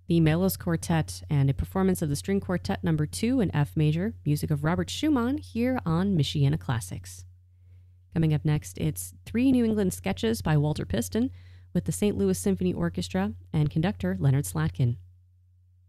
the Melos Quartet, and a performance of the String Quartet No. 2 in F major, music of Robert Schumann, here on Michiana Classics. Coming up next, it's 3 New England sketches by Walter Piston with the St. Louis Symphony Orchestra and conductor Leonard Slatkin.